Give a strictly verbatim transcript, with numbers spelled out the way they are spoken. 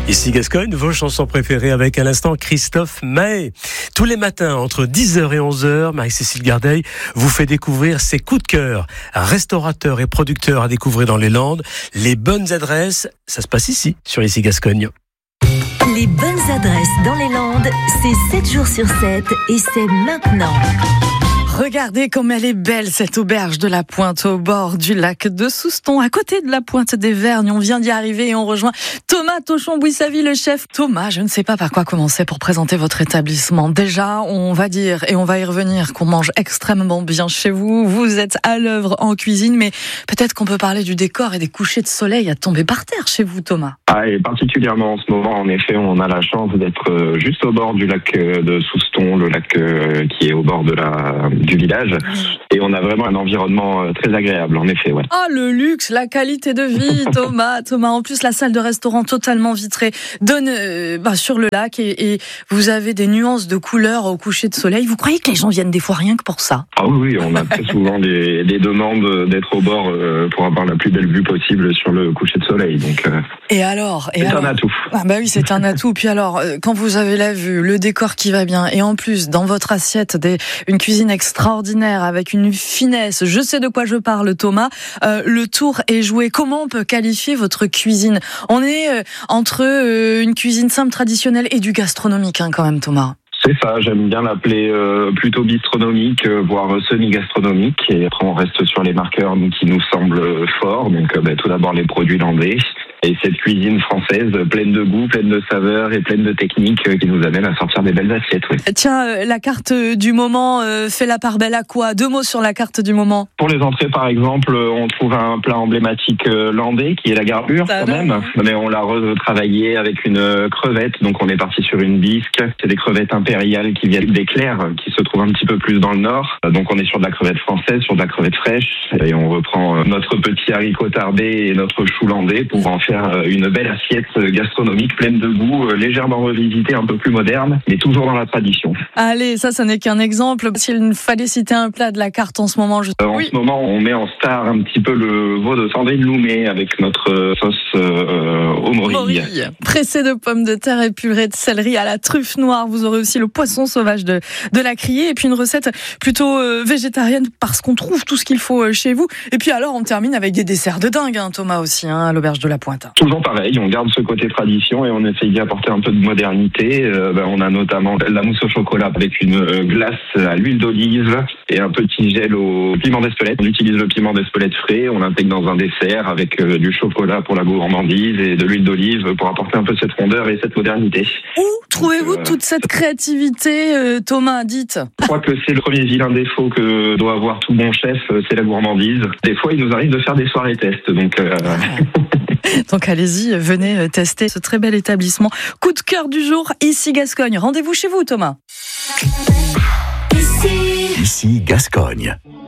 Ici Gascogne, vos chansons préférées avec à l'instant Christophe Maé. Tous les matins, entre dix heures et onze heures, Marie-Cécile Gardeil vous fait découvrir ses coups de cœur. Restaurateurs et producteurs à découvrir dans les Landes. Les bonnes adresses, ça se passe ici, sur Ici Gascogne. Les bonnes adresses dans les Landes, c'est sept jours sur sept et c'est maintenant. Regardez comme elle est belle, cette auberge de la Pointe au bord du lac de Souston, à côté de la Pointe des Vergnes. On vient d'y arriver et on rejoint Thomas Tochon-Bouissavy, le chef. Thomas, je ne sais pas par quoi commencer pour présenter votre établissement. Déjà, on va dire, et on va y revenir, qu'on mange extrêmement bien chez vous. Vous êtes à l'œuvre en cuisine, mais peut-être qu'on peut parler du décor et des couchers de soleil à tomber par terre chez vous, Thomas. Ah, et particulièrement en ce moment, en effet, on a la chance d'être juste au bord du lac de Souston, le lac qui est au bord de la... du village, et on a vraiment un environnement très agréable, en effet. Ouais. Ah, le luxe, la qualité de vie, Thomas. Thomas, en plus, la salle de restaurant totalement vitrée donne euh, bah, sur le lac, et, et vous avez des nuances de couleurs au coucher de soleil. Vous croyez que les gens viennent des fois rien que pour ça? Ah oui, oui, on a très souvent des, des demandes d'être au bord euh, pour avoir la plus belle vue possible sur le coucher de soleil. Donc, euh, et alors, et c'est alors un atout. Ah bah oui, c'est un atout. Puis alors, quand vous avez la vue, le décor qui va bien, et en plus, dans votre assiette, des, une cuisine extraordinaire avec une finesse. Je sais de quoi je parle, Thomas. Euh, le tour est joué. Comment on peut qualifier votre cuisine? On est euh, entre euh, une cuisine simple, traditionnelle et du gastronomique, hein, quand même, Thomas. C'est ça, j'aime bien l'appeler euh, plutôt bistronomique, euh, voire semi-gastronomique. Et après, on reste sur les marqueurs nous, qui nous semblent forts. Donc, euh, bah, tout d'abord, les produits landais. Et cette cuisine française pleine de goût, pleine de saveurs et pleine de techniques euh, qui nous amène à sortir des belles assiettes. Oui. Tiens, euh, la carte du moment euh, fait la part belle à quoi? Deux mots sur la carte du moment. Pour les entrées, par exemple, on trouve un plat emblématique euh, landais qui est la garbure, ça quand même. Mais on l'a retravaillé avec une euh, crevette. Donc, on est parti sur une bisque. C'est des crevettes impériales qui viennent des Clercs, qui se trouvent un petit peu plus dans le nord. Donc, on est sur de la crevette française, sur de la crevette fraîche. Et on reprend notre petit haricot tarbé et notre chou landais pour en faire une belle assiette gastronomique pleine de goût, légèrement revisitée, un peu plus moderne, mais toujours dans la tradition. Allez, ça, ça n'est qu'un exemple. S'il fallait citer un plat de la carte en ce moment, je... Euh, en oui. ce moment, on met en star un petit peu le veau de Sandrine Loumet avec notre sauce euh, au morille. morille. Pressé de pommes de terre et purée de céleri à la truffe noire. Vous aurez aussi le poisson sauvage de, de la criée, et puis une recette plutôt euh, végétarienne parce qu'on trouve tout ce qu'il faut euh, chez vous. Et puis alors, on termine avec des desserts de dingue, hein, Thomas, aussi, hein, à l'auberge de la Pointe. Toujours pareil, on garde ce côté tradition et on essaye d'y apporter un peu de modernité. Euh, ben, on a notamment la mousse au chocolat avec une euh, glace à l'huile d'olive et un petit gel au piment d'Espelette. On utilise le piment d'Espelette frais, on l'intègre dans un dessert avec euh, du chocolat pour la gourmandise et de l'huile d'olive pour apporter un peu cette rondeur et cette modernité. Où trouvez-vous Donc, euh... toute cette créativité, euh, Thomas, dites? Je crois que c'est le premier vilain défaut que doit avoir tout bon chef, c'est la gourmandise. Des fois, il nous arrive de faire des soirées tests, donc... Euh... Donc allez-y, venez tester ce très bel établissement. Coup de cœur du jour, Ici Gascogne. Rendez-vous chez vous, Thomas. Ici, Ici Gascogne.